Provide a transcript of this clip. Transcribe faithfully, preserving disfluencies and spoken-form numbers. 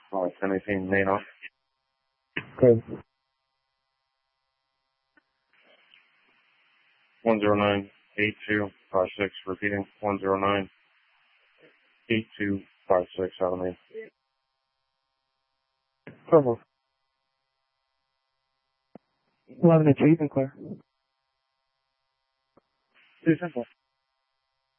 Uh, ten eighteen main off. Okay. one zero nine eight two five six, repeating, one zero nine eight two five six, Alameda. Purple. eleven to two, you can clear. Too simple.